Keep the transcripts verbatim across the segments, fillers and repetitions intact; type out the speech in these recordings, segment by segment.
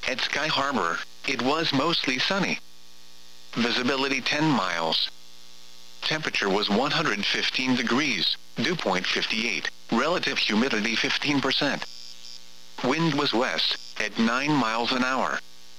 At Sky Harbor, it was mostly sunny. Visibility ten miles. Temperature was one hundred fifteen degrees, dew point fifty-eight, relative humidity fifteen percent. Wind was west, at nine miles an hour.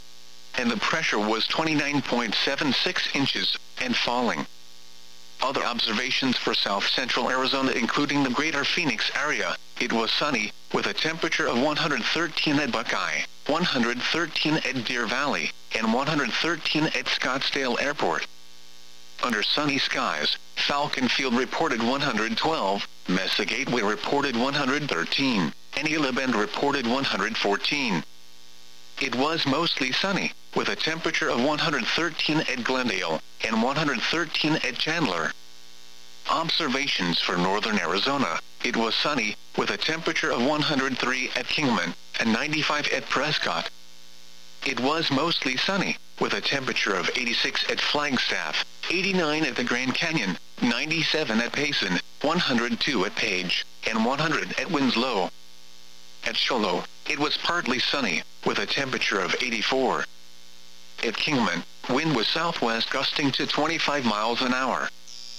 And the pressure was twenty-nine point seven six inches, and falling. Other observations for south-central Arizona including the greater Phoenix area, it was sunny, with a temperature of one hundred thirteen at Buckeye, one hundred thirteen at Deer Valley, and one hundred thirteen at Scottsdale Airport. Under sunny skies, Falcon Field reported one hundred twelve, Mesa Gateway reported one hundred thirteen, and Gila Bend reported one hundred fourteen. It was mostly sunny, with a temperature of one hundred thirteen at Glendale, and one hundred thirteen at Chandler. Observations for northern Arizona, it was sunny, with a temperature of one hundred three at Kingman, and ninety-five at Prescott. It was mostly sunny, with a temperature of eighty-six at Flagstaff, eighty-nine at the Grand Canyon, ninety-seven at Payson, one hundred two at Page, and one hundred at Winslow. At Show Low, it was partly sunny, with a temperature of eighty-four. At Kingman, wind was southwest gusting to twenty-five miles an hour.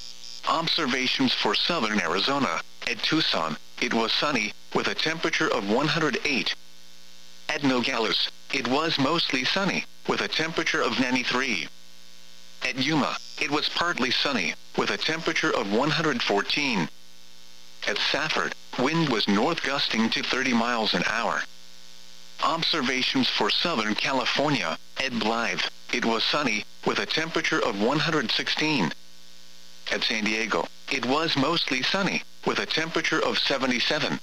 Observations for southern Arizona, at Tucson, it was sunny, with a temperature of one hundred eight. At Nogales, it was mostly sunny, with a temperature of ninety-three. At Yuma, it was partly sunny, with a temperature of one hundred fourteen. At Safford, wind was north gusting to thirty miles an hour. Observations for Southern California, at Blythe, it was sunny, with a temperature of one hundred sixteen. At San Diego, it was mostly sunny, with a temperature of seventy-seven.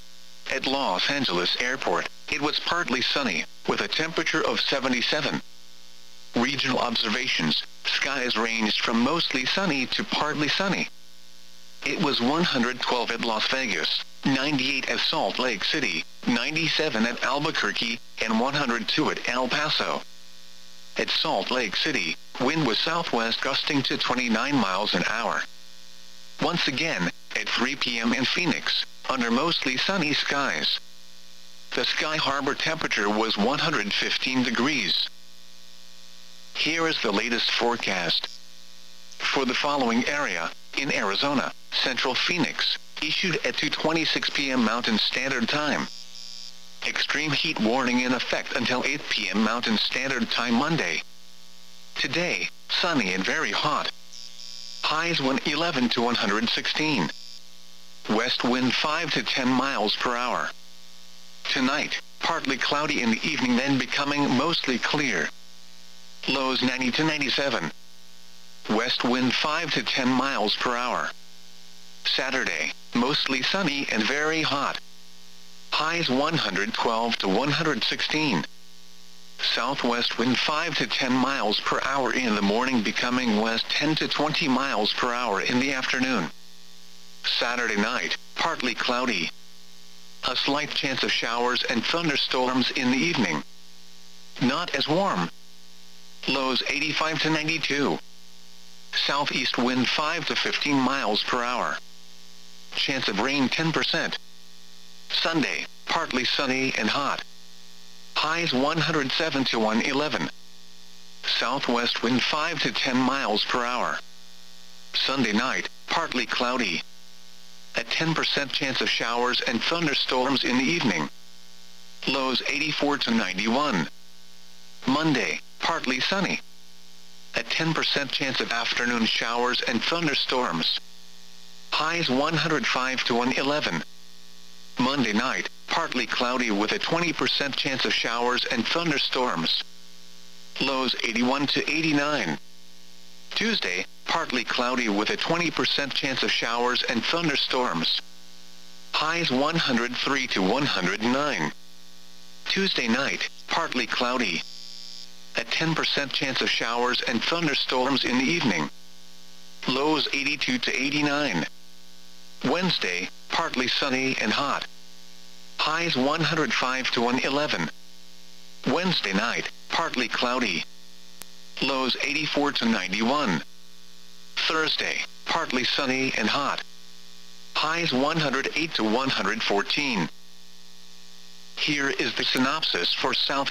At Los Angeles Airport, it was partly sunny, with a temperature of seventy-seven. Regional observations, skies ranged from mostly sunny to partly sunny. It was one hundred twelve at Las Vegas, ninety-eight at Salt Lake City, ninety-seven at Albuquerque, and one hundred two at El Paso. At Salt Lake City, wind was southwest gusting to twenty-nine miles an hour. Once again, at three p m in Phoenix, under mostly sunny skies. The Sky Harbor temperature was one hundred fifteen degrees. Here is the latest forecast. For the following area, in Arizona, Central Phoenix, issued at two twenty-six p m Mountain Standard Time. Extreme heat warning in effect until eight p m Mountain Standard Time Monday. Today, sunny and very hot. Highs one hundred eleven to one hundred sixteen. West wind five to ten miles per hour. Tonight, partly cloudy in the evening then becoming mostly clear. Lows ninety to ninety-seven. West wind five to ten miles per hour. Saturday, mostly sunny and very hot. Highs one hundred twelve to one hundred sixteen. Southwest wind five to ten miles per hour in the morning becoming west ten to twenty miles per hour in the afternoon. Saturday night, partly cloudy. A slight chance of showers and thunderstorms in the evening. Not as warm. Lows eighty-five to ninety-two. Southeast wind five to fifteen miles per hour. Chance of rain ten percent. Sunday, partly sunny and hot. Highs one hundred seven to one hundred eleven. Southwest wind five to ten miles per hour. Sunday night, partly cloudy. A ten percent chance of showers and thunderstorms in the evening. Lows eighty-four to ninety-one. Monday, partly sunny. A ten percent chance of afternoon showers and thunderstorms. Highs one hundred five to one hundred eleven. Monday night, partly cloudy with a twenty percent chance of showers and thunderstorms. Lows eighty-one to eighty-nine. Tuesday, partly cloudy with a twenty percent chance of showers and thunderstorms. Highs one hundred three to one hundred nine. Tuesday night, partly cloudy. A ten percent chance of showers and thunderstorms in the evening. Lows eighty-two to eighty-nine. Wednesday, partly sunny and hot. Highs one hundred five to one hundred eleven. Wednesday night, partly cloudy. Lows eighty-four to ninety-one. Thursday, partly sunny and hot. Highs one hundred eight to one hundred fourteen. Here is the synopsis for South